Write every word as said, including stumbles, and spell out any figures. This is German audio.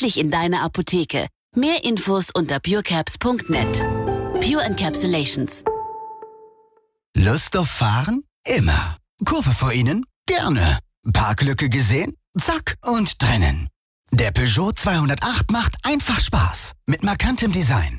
endlich in deiner Apotheke. Mehr Infos unter purecaps punkt net. Pure Encapsulations. Lust auf Fahren? Immer. Kurve vor Ihnen? Gerne. Parklücke gesehen? Zack und drinnen. Der Peugeot zweihundertacht macht einfach Spaß. Mit markantem Design,